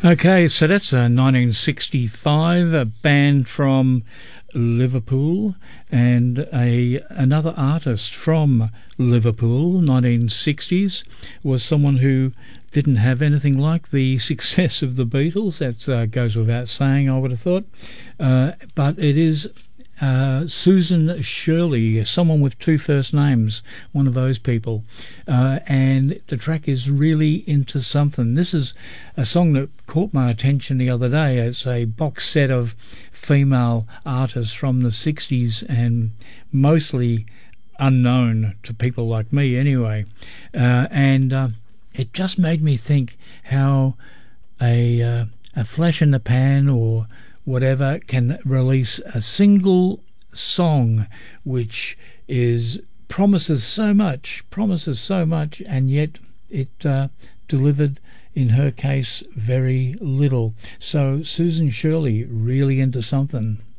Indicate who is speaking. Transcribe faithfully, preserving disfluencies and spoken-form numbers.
Speaker 1: Okay, so that's a nineteen sixty-five, a band from Liverpool, and a another artist from Liverpool, nineteen sixties, was someone who didn't have anything like the success of the Beatles. That uh, goes without saying, I would have thought. Uh, but it is uh, Susan Shirley, someone with two first names, one of those people. Uh, and the track is Really Into Something. This is a song that caught my attention the other day. It's a box set of female artists from the sixties, and mostly unknown to people like me anyway. Uh, and uh, it just made me think how a, uh, a flash in the pan or whatever can release a single song which is promises so much, promises so much, and yet it uh, delivered, in her case, very little. So Susan Shirley, Really Into Something.